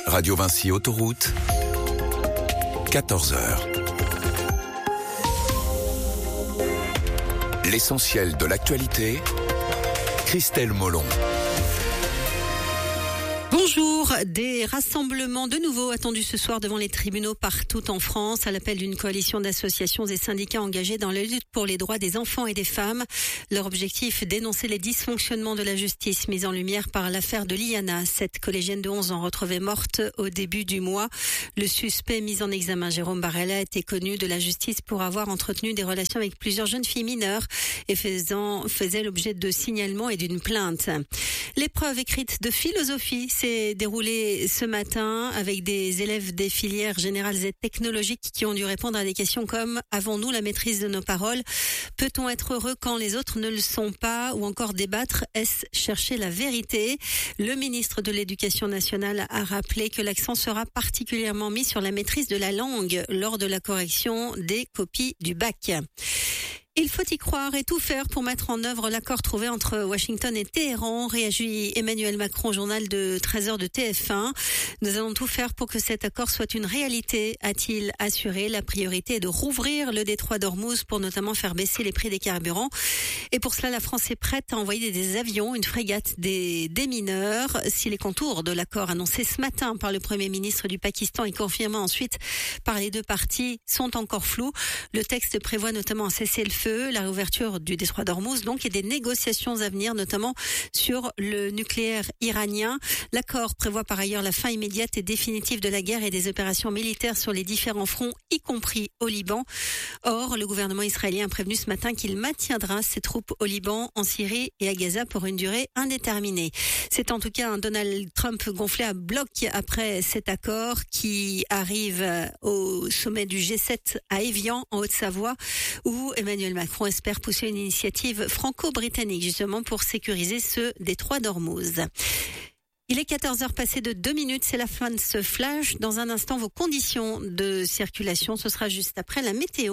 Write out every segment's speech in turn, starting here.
Radio Vinci Autoroute, 14h. L'essentiel de l'actualité, Christelle Molon. Bonjour, des rassemblements de nouveau attendus ce soir devant les tribunaux partout en France à l'appel d'une coalition d'associations et syndicats engagés dans la lutte pour les droits des enfants et des femmes. Leur objectif, dénoncer les dysfonctionnements de la justice mis en lumière par l'affaire de Liana, cette collégienne de 11 ans retrouvée morte au début du mois. Le suspect mis en examen, Jérôme Barella, était connu de la justice pour avoir entretenu des relations avec plusieurs jeunes filles mineures et faisait l'objet de signalements et d'une plainte. L'épreuve écrite de philosophie s'est déroulée ce matin avec des élèves des filières générales et technologiques qui ont dû répondre à des questions comme « Avons-nous la maîtrise de nos paroles ? Peut-on être heureux quand les autres ne le sont pas ?» ou encore débattre « Est-ce chercher la vérité ?» Le ministre de l'Éducation nationale a rappelé que l'accent sera particulièrement mis sur la maîtrise de la langue lors de la correction des copies du bac. Il faut y croire et tout faire pour mettre en œuvre l'accord trouvé entre Washington et Téhéran, réagit Emmanuel Macron au journal de 13h de TF1. Nous allons tout faire pour que cet accord soit une réalité, a-t-il assuré. La priorité est de rouvrir le détroit d'Ormuz pour notamment faire baisser les prix des carburants. Et pour cela, la France est prête à envoyer des avions, une frégate, des démineurs. Si les contours de l'accord annoncé ce matin par le Premier ministre du Pakistan et confirmé ensuite par les deux parties sont encore flous, le texte prévoit notamment un cessez-le-feu, la réouverture du détroit d'Ormuz donc et des négociations à venir, notamment sur le nucléaire iranien. L'accord prévoit par ailleurs la fin immédiate et définitive de la guerre et des opérations militaires sur les différents fronts, y compris au Liban. Or, le gouvernement israélien a prévenu ce matin qu'il maintiendra ses troupes au Liban, en Syrie et à Gaza pour une durée indéterminée. C'est en tout cas un Donald Trump gonflé à bloc après cet accord qui arrive au sommet du G7 à Évian, en Haute-Savoie, où Emmanuel Macron espère pousser une initiative franco-britannique justement pour sécuriser ce détroit d'Ormuz. Il est 14h passé de 2 minutes, c'est la fin de ce flash. Dans un instant, vos conditions de circulation, ce sera juste après la météo.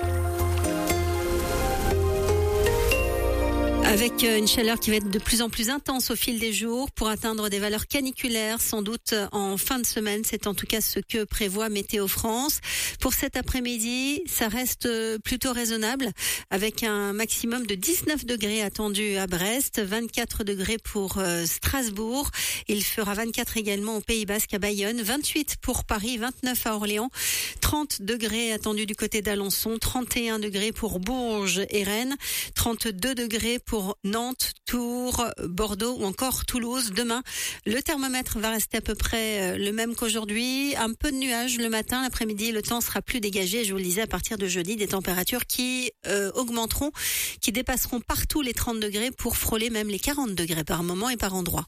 Avec une chaleur qui va être de plus en plus intense au fil des jours pour atteindre des valeurs caniculaires sans doute en fin de semaine. C'est en tout cas ce que prévoit Météo France. Pour cet après-midi, ça reste plutôt raisonnable avec un maximum de 19 degrés attendu à Brest, 24 degrés pour Strasbourg. Il fera 24 également au Pays Basque à Bayonne, 28 pour Paris, 29 à Orléans, 30 degrés attendus du côté d'Alençon, 31 degrés pour Bourges et Rennes, 32 degrés pour Nantes, Tours, Bordeaux ou encore Toulouse. Demain, le thermomètre va rester à peu près le même qu'aujourd'hui. Un peu de nuages le matin, l'après-midi, le temps sera plus dégagé. Je vous le disais, à partir de jeudi, des températures qui augmenteront, qui dépasseront partout les 30 degrés pour frôler même les 40 degrés par moment et par endroit.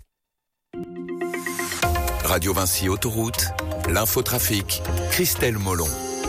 Radio Vinci Autoroute, l'infotrafic, Christelle Molon.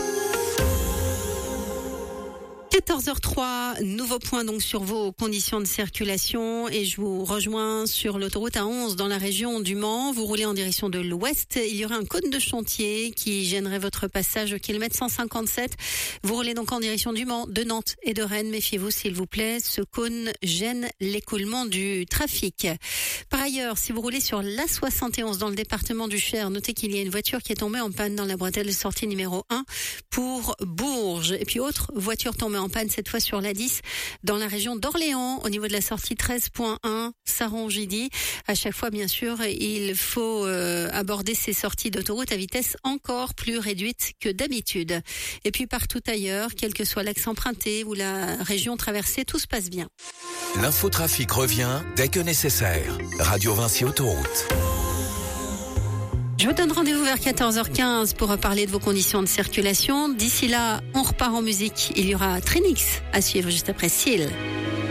14h03, nouveau point donc sur vos conditions de circulation et je vous rejoins sur l'autoroute A11 dans la région du Mans. Vous roulez en direction de l'ouest. Il y aura un cône de chantier qui gênerait votre passage au kilomètre 157. Vous roulez donc en direction du Mans, de Nantes et de Rennes. Méfiez-vous s'il vous plaît, ce cône gêne l'écoulement du trafic. Par ailleurs, si vous roulez sur l'A71 dans le département du Cher, notez qu'il y a une voiture qui est tombée en panne dans la bretelle de sortie numéro 1 pour Bourges. Et puis autre voiture tombée en panne cette fois sur l'A10 dans la région d'Orléans au niveau de la sortie 13.1 Saron-Gidy. À chaque fois bien sûr il faut aborder ces sorties d'autoroute à vitesse encore plus réduite que d'habitude. Et puis partout ailleurs, quel que soit l'axe emprunté ou la région traversée, tout se passe bien. L'infotrafic revient dès que nécessaire. Radio Vinci Autoroute. Je vous donne rendez-vous vers 14h15 pour parler de vos conditions de circulation. D'ici là, on repart en musique. Il y aura Trinix à suivre juste après Seal.